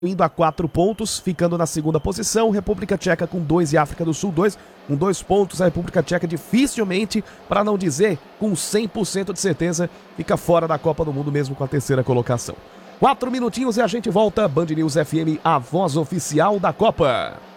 indo a 4 pontos, ficando na segunda posição, República Tcheca com 2 e África do Sul 2, com 2 pontos, a República Tcheca dificilmente, para não dizer com 100% de certeza, fica fora da Copa do Mundo mesmo com a terceira colocação. 4 minutinhos e a gente volta, Band News FM, a voz oficial da Copa.